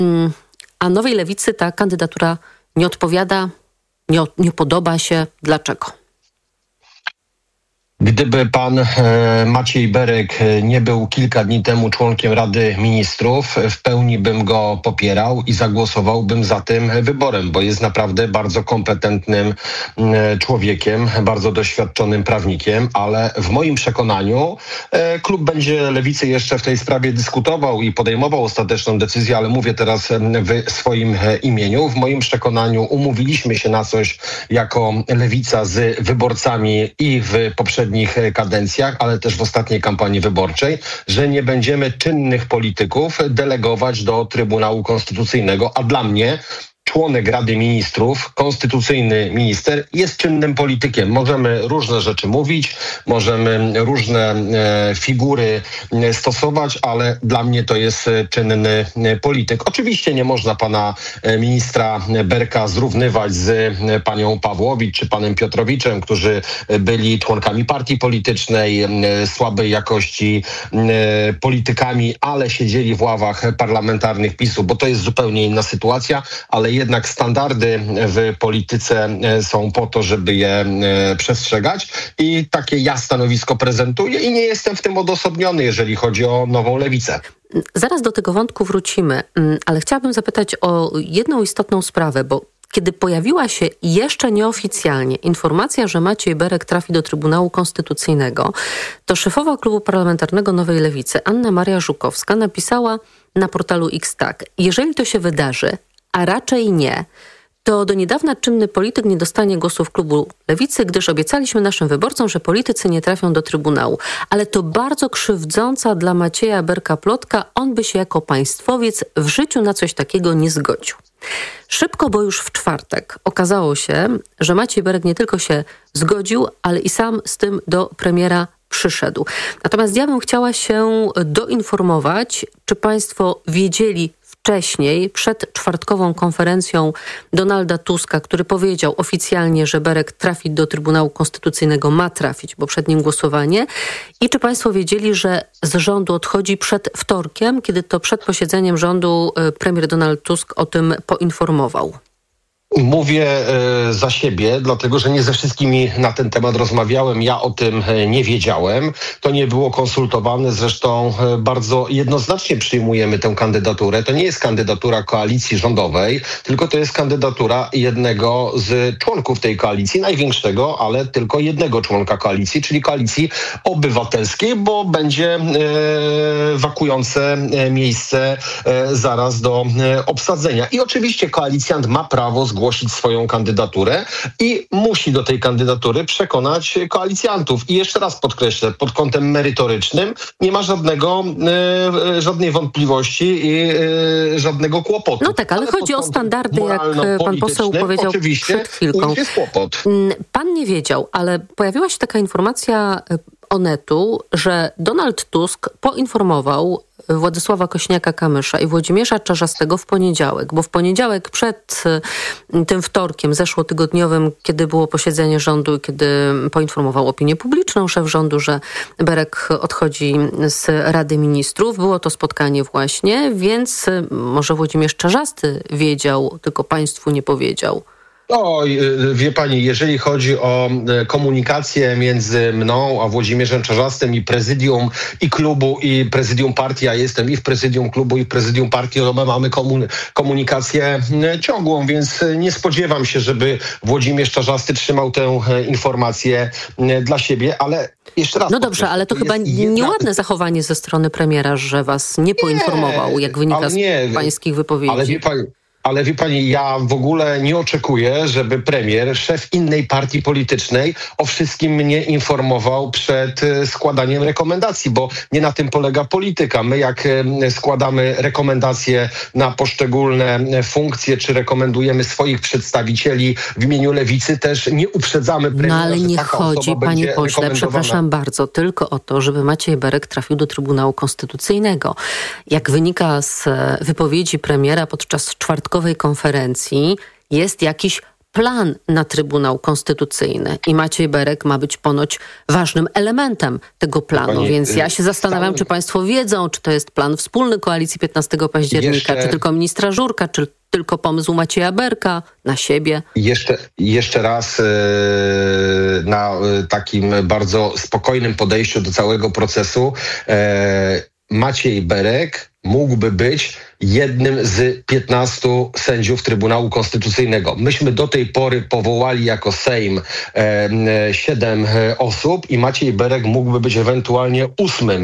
A Nowej Lewicy ta kandydatura nie odpowiada, nie podoba się. Dlaczego? Gdyby pan Maciej Berek nie był kilka dni temu członkiem Rady Ministrów, w pełni bym go popierał i zagłosowałbym za tym wyborem, bo jest naprawdę bardzo kompetentnym człowiekiem, bardzo doświadczonym prawnikiem, ale w moim przekonaniu klub będzie Lewicy jeszcze w tej sprawie dyskutował i podejmował ostateczną decyzję, ale mówię teraz w swoim imieniu. W moim przekonaniu umówiliśmy się na coś jako Lewica z wyborcami i w poprzednich kadencjach, ale też w ostatniej kampanii wyborczej, że nie będziemy czynnych polityków delegować do Trybunału Konstytucyjnego, a dla mnie członek Rady Ministrów, konstytucyjny minister, jest czynnym politykiem. Możemy różne rzeczy mówić, możemy różne figury stosować, ale dla mnie to jest czynny polityk. Oczywiście nie można pana ministra Berka zrównywać z panią Pawłowicz czy panem Piotrowiczem, którzy byli członkami partii politycznej, słabej jakości politykami, ale siedzieli w ławach parlamentarnych PiS-u, bo to jest zupełnie inna sytuacja, ale jednak standardy w polityce są po to, żeby je przestrzegać i takie ja stanowisko prezentuję i nie jestem w tym odosobniony, jeżeli chodzi o Nową Lewicę. Zaraz do tego wątku wrócimy, ale chciałabym zapytać o jedną istotną sprawę, bo kiedy pojawiła się jeszcze nieoficjalnie informacja, że Maciej Berek trafi do Trybunału Konstytucyjnego, to szefowa klubu parlamentarnego Nowej Lewicy, Anna Maria Żukowska, napisała na portalu X tak: jeżeli to się wydarzy, a raczej nie, to do niedawna czynny polityk nie dostanie głosów klubu Lewicy, gdyż obiecaliśmy naszym wyborcom, że politycy nie trafią do Trybunału. Ale to bardzo krzywdząca dla Macieja Berka plotka. On by się jako państwowiec w życiu na coś takiego nie zgodził. Szybko, bo już w czwartek okazało się, że Maciej Berek nie tylko się zgodził, ale i sam z tym do premiera przyszedł. Natomiast ja bym chciała się doinformować, czy państwo wiedzieli wcześniej, przed czwartkową konferencją Donalda Tuska, który powiedział oficjalnie, że Berek trafi do Trybunału Konstytucyjnego, ma trafić, bo przed nim głosowanie. I czy państwo wiedzieli, że z rządu odchodzi przed wtorkiem, kiedy to przed posiedzeniem rządu premier Donald Tusk o tym poinformował? Mówię za siebie, dlatego że nie ze wszystkimi na ten temat rozmawiałem. Ja o tym nie wiedziałem. To nie było konsultowane. Zresztą bardzo jednoznacznie przyjmujemy tę kandydaturę. To nie jest kandydatura koalicji rządowej, tylko to jest kandydatura jednego z członków tej koalicji, największego, ale tylko jednego członka koalicji, czyli Koalicji Obywatelskiej, bo będzie wakujące miejsce zaraz do obsadzenia. I oczywiście koalicjant ma prawo zgłosić swoją kandydaturę i musi do tej kandydatury przekonać koalicjantów. I jeszcze raz podkreślę, pod kątem merytorycznym nie ma żadnej wątpliwości i żadnego kłopotu. No tak, ale chodzi o standardy, jak pan poseł powiedział przed chwilką. Jest kłopot. Pan nie wiedział, ale pojawiła się taka informacja Onetu, że Donald Tusk poinformował Władysława Kośniaka-Kamysza i Włodzimierza Czarzastego w poniedziałek, bo w poniedziałek przed tym wtorkiem zeszłotygodniowym, kiedy było posiedzenie rządu, kiedy poinformował opinię publiczną szef rządu, że Berek odchodzi z Rady Ministrów, było to spotkanie właśnie, więc może Włodzimierz Czarzasty wiedział, tylko państwu nie powiedział. Oj, wie pani, jeżeli chodzi o komunikację między mną a Włodzimierzem Czarzastym i prezydium i klubu i prezydium partii, ja jestem i w prezydium klubu i w prezydium partii, to mamy komunikację ciągłą, więc nie spodziewam się, żeby Włodzimierz Czarzasty trzymał tę informację dla siebie, ale jeszcze raz... No dobrze, ale to chyba nieładne zachowanie ze strony premiera, że was nie poinformował, jak wynika z pańskich wypowiedzi. Ale wie pani, ja w ogóle nie oczekuję, żeby premier, szef innej partii politycznej o wszystkim mnie informował przed składaniem rekomendacji, bo nie na tym polega polityka. My jak składamy rekomendacje na poszczególne funkcje, czy rekomendujemy swoich przedstawicieli w imieniu Lewicy, też nie uprzedzamy premiera, no ale nie chodzi, panie pośle, przepraszam bardzo, tylko o to, żeby Maciej Berek trafił do Trybunału Konstytucyjnego. Jak wynika z wypowiedzi premiera podczas czwartkowej konferencji, jest jakiś plan na Trybunał Konstytucyjny i Maciej Berek ma być ponoć ważnym elementem tego planu, więc ja się zastanawiam, czy państwo wiedzą, czy to jest plan wspólny koalicji 15 października, czy tylko ministra Żurka, czy tylko pomysł Macieja Berka na siebie. Jeszcze raz na takim bardzo spokojnym podejściu do całego procesu. Maciej Berek mógłby być jednym z 15 sędziów Trybunału Konstytucyjnego. Myśmy do tej pory powołali jako Sejm 7 osób i Maciej Berek mógłby być ewentualnie 8.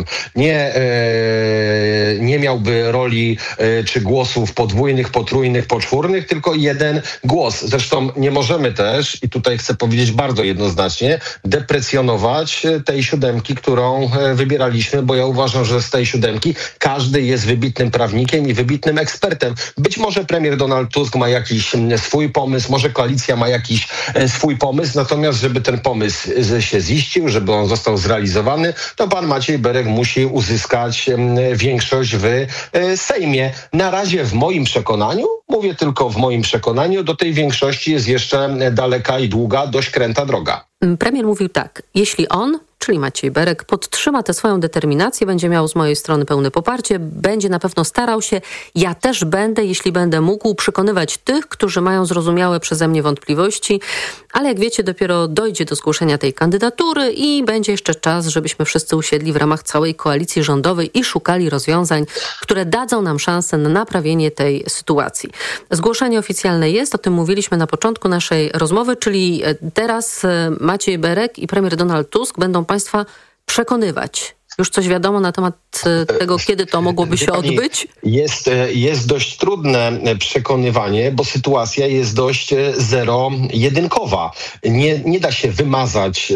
Nie miałby roli czy głosów podwójnych, potrójnych, poczwórnych, tylko jeden głos. Zresztą nie możemy też, i tutaj chcę powiedzieć bardzo jednoznacznie, deprecjonować tej 7, którą wybieraliśmy, bo ja uważam, że z tej 7 każdy jest wybitnym prawnikiem i wybitnym ekspertem. Być może premier Donald Tusk ma jakiś swój pomysł, może koalicja ma jakiś swój pomysł, natomiast żeby ten pomysł się ziścił, żeby on został zrealizowany, to pan Maciej Berek musi uzyskać większość w Sejmie. Na razie w moim przekonaniu, mówię tylko w moim przekonaniu, do tej większości jest jeszcze daleka i długa, dość kręta droga. Premier mówił tak, jeśli on, czyli Maciej Berek, podtrzyma tę swoją determinację, będzie miał z mojej strony pełne poparcie, będzie na pewno starał się, ja też będę, jeśli będę mógł, przekonywać tych, którzy mają zrozumiałe przeze mnie wątpliwości, ale jak wiecie, dopiero dojdzie do zgłoszenia tej kandydatury i będzie jeszcze czas, żebyśmy wszyscy usiedli w ramach całej koalicji rządowej i szukali rozwiązań, które dadzą nam szansę na naprawienie tej sytuacji. Zgłoszenie oficjalne jest, o tym mówiliśmy na początku naszej rozmowy, czyli teraz Maciej Berek i premier Donald Tusk będą państwa przekonywać. Już coś wiadomo na temat tego, kiedy to mogłoby się odbyć? Jest dość trudne przekonywanie, bo sytuacja jest dość zero-jedynkowa. Nie da się wymazać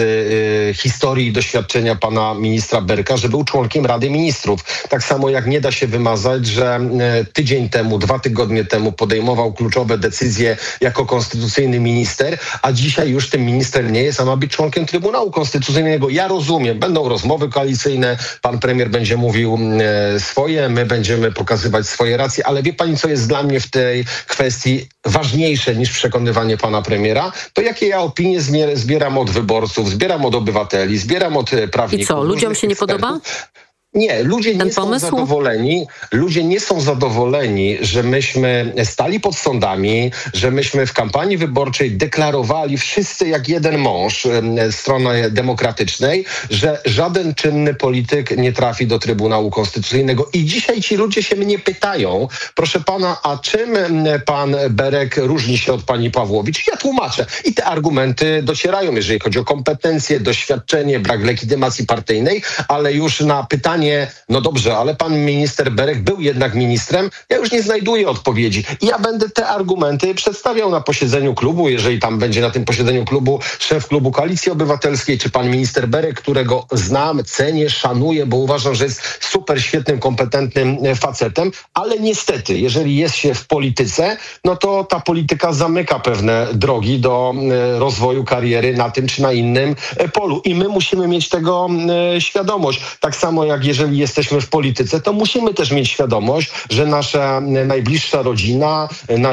z historii i doświadczenia pana ministra Berka, że był członkiem Rady Ministrów. Tak samo jak nie da się wymazać, że tydzień temu, 2 tygodnie temu podejmował kluczowe decyzje jako konstytucyjny minister, a dzisiaj już tym ministrem nie jest, a ma być członkiem Trybunału Konstytucyjnego. Ja rozumiem, będą rozmowy koalicyjne, pan premier będzie mówił swoje, my będziemy pokazywać swoje racje, ale wie pani, co jest dla mnie w tej kwestii ważniejsze niż przekonywanie pana premiera? To jakie ja opinie zbieram od wyborców, zbieram od obywateli, zbieram od prawników. I co, ludziom się nie podoba? Nie, ludzie nie są zadowoleni. Ludzie nie są zadowoleni, że myśmy stali pod sądami, że myśmy w kampanii wyborczej deklarowali wszyscy jak jeden mąż strony demokratycznej, że żaden czynny polityk nie trafi do Trybunału Konstytucyjnego. I dzisiaj ci ludzie się mnie pytają, proszę pana, a czym pan Berek różni się od pani Pawłowicz? Ja tłumaczę. I te argumenty docierają, jeżeli chodzi o kompetencje, doświadczenie, brak legitymacji partyjnej, ale już na pytanie, no dobrze, ale pan minister Berek był jednak ministrem, ja już nie znajduję odpowiedzi. I ja będę te argumenty przedstawiał na posiedzeniu klubu, jeżeli tam będzie na tym posiedzeniu klubu szef klubu Koalicji Obywatelskiej, czy pan minister Berek, którego znam, cenię, szanuję, bo uważam, że jest super świetnym, kompetentnym facetem, ale niestety, jeżeli jest się w polityce, no to ta polityka zamyka pewne drogi do rozwoju kariery na tym czy na innym polu. I my musimy mieć tego świadomość. Tak samo jak jeżeli jesteśmy w polityce, to musimy też mieć świadomość, że nasza najbliższa rodzina,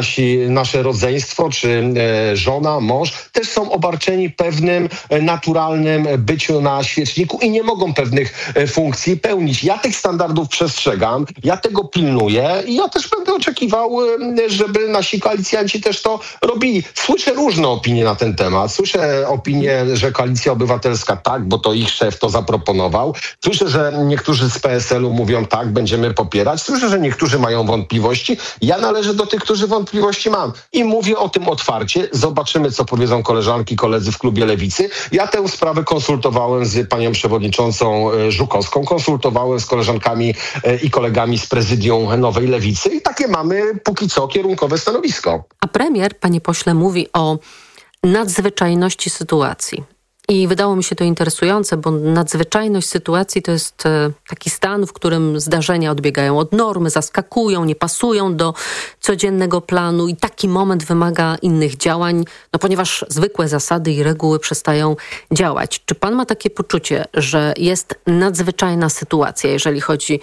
nasze rodzeństwo, czy żona, mąż też są obarczeni pewnym naturalnym byciu na świeczniku i nie mogą pewnych funkcji pełnić. Ja tych standardów przestrzegam, ja tego pilnuję i ja też będę oczekiwał, żeby nasi koalicjanci też to robili. Słyszę różne opinie na ten temat. Słyszę opinię, że Koalicja Obywatelska tak, bo to ich szef to zaproponował. Słyszę, że niektórzy z PSL-u mówią tak, będziemy popierać. Słyszę, że niektórzy mają wątpliwości. Ja należę do tych, którzy wątpliwości mam. I mówię o tym otwarcie. Zobaczymy, co powiedzą koleżanki, koledzy w klubie Lewicy. Ja tę sprawę konsultowałem z panią przewodniczącą Żukowską, konsultowałem z koleżankami i kolegami z prezydium Nowej Lewicy i takie mamy póki co kierunkowe stanowisko. A premier, panie pośle, mówi o nadzwyczajności sytuacji. I wydało mi się to interesujące, bo nadzwyczajność sytuacji to jest taki stan, w którym zdarzenia odbiegają od normy, zaskakują, nie pasują do codziennego planu i taki moment wymaga innych działań, no ponieważ zwykłe zasady i reguły przestają działać. Czy pan ma takie poczucie, że jest nadzwyczajna sytuacja, jeżeli chodzi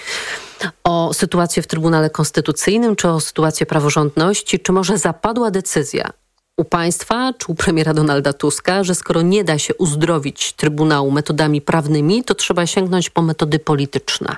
o sytuację w Trybunale Konstytucyjnym, czy o sytuację praworządności, czy może zapadła decyzja, u państwa czy u premiera Donalda Tuska, że skoro nie da się uzdrowić Trybunału metodami prawnymi, to trzeba sięgnąć po metody polityczne?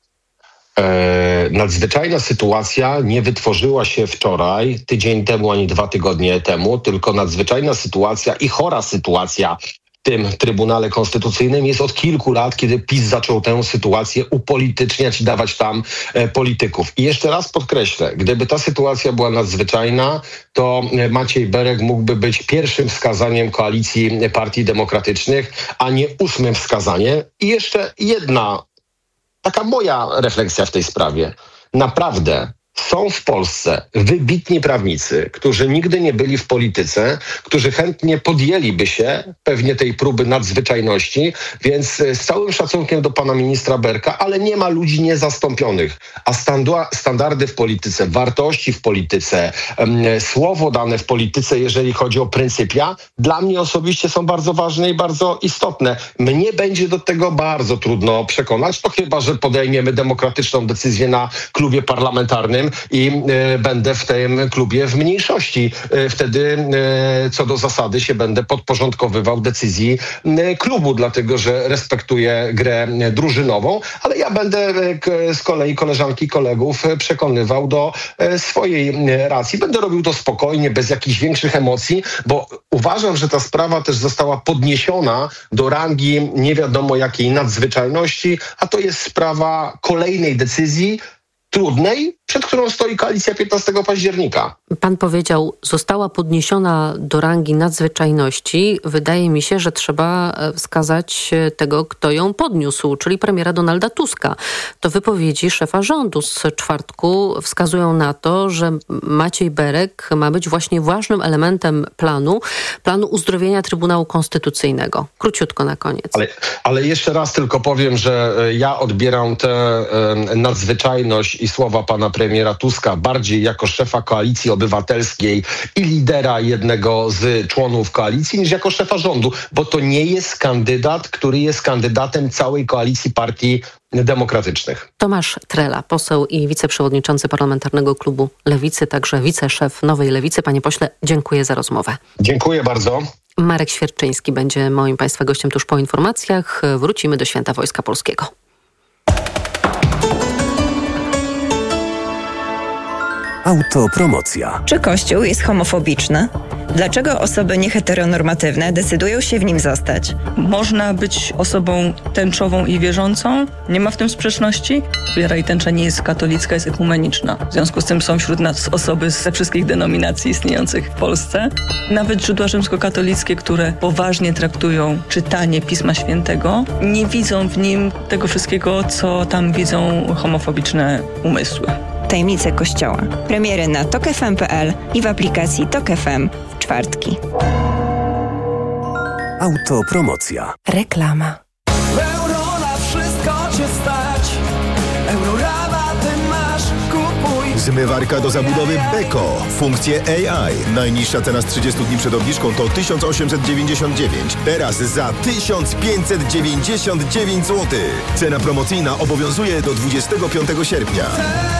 Nadzwyczajna sytuacja nie wytworzyła się wczoraj, tydzień temu, ani 2 tygodnie temu, tylko nadzwyczajna sytuacja i chora sytuacja w tym Trybunale Konstytucyjnym jest od kilku lat, kiedy PiS zaczął tę sytuację upolityczniać i dawać tam polityków. I jeszcze raz podkreślę, gdyby ta sytuacja była nadzwyczajna, to Maciej Berek mógłby być pierwszym wskazaniem koalicji partii demokratycznych, a nie 8. wskazaniem. I jeszcze jedna taka moja refleksja w tej sprawie. Naprawdę są w Polsce wybitni prawnicy, którzy nigdy nie byli w polityce, którzy chętnie podjęliby się pewnie tej próby nadzwyczajności, więc z całym szacunkiem do pana ministra Berka, ale nie ma ludzi niezastąpionych. A standardy w polityce, wartości w polityce, słowo dane w polityce, jeżeli chodzi o pryncypia, dla mnie osobiście są bardzo ważne i bardzo istotne. Mnie będzie do tego bardzo trudno przekonać, to chyba, że podejmiemy demokratyczną decyzję na klubie parlamentarnym i będę w tym klubie w mniejszości. Wtedy co do zasady się będę podporządkowywał decyzji klubu, dlatego że respektuję grę drużynową, ale ja będę z kolei koleżanki i kolegów przekonywał do swojej racji. Będę robił to spokojnie, bez jakichś większych emocji, bo uważam, że ta sprawa też została podniesiona do rangi nie wiadomo jakiej nadzwyczajności, a to jest sprawa kolejnej decyzji, trudnej, przed którą stoi koalicja 15 października. Pan powiedział, została podniesiona do rangi nadzwyczajności. Wydaje mi się, że trzeba wskazać tego, kto ją podniósł, czyli premiera Donalda Tuska. To wypowiedzi szefa rządu z czwartku wskazują na to, że Maciej Berek ma być właśnie ważnym elementem planu uzdrowienia Trybunału Konstytucyjnego. Króciutko na koniec. Ale jeszcze raz tylko powiem, że ja odbieram tę nadzwyczajność i słowa pana premiera Tuska bardziej jako szefa Koalicji Obywatelskiej i lidera jednego z członów koalicji niż jako szefa rządu, bo to nie jest kandydat, który jest kandydatem całej koalicji partii demokratycznych. Tomasz Trela, poseł i wiceprzewodniczący Parlamentarnego Klubu Lewicy, także wiceszef Nowej Lewicy. Panie pośle, dziękuję za rozmowę. Dziękuję bardzo. Marek Świerczyński będzie moim państwa gościem tuż po informacjach. Wrócimy do Święta Wojska Polskiego. Autopromocja. Czy Kościół jest homofobiczny? Dlaczego osoby nieheteronormatywne decydują się w nim zostać? Można być osobą tęczową i wierzącą. Nie ma w tym sprzeczności. Wiara i tęcza nie jest katolicka, jest ekumeniczna. W związku z tym są wśród nas osoby ze wszystkich denominacji istniejących w Polsce. Nawet źródła rzymskokatolickie, które poważnie traktują czytanie Pisma Świętego, nie widzą w nim tego wszystkiego, co tam widzą homofobiczne umysły. Tajemnice Kościoła. Premiery na tokfm.pl i w aplikacji Tok FM w czwartki. Autopromocja. Reklama. Euro na wszystko cię stać. Eurorabaty masz, kupuj. Zmywarka do zabudowy Beko. Funkcje AI. Najniższa cena z 30 dni przed obniżką to 1899. Teraz za 1599 zł. Cena promocyjna obowiązuje do 25 sierpnia.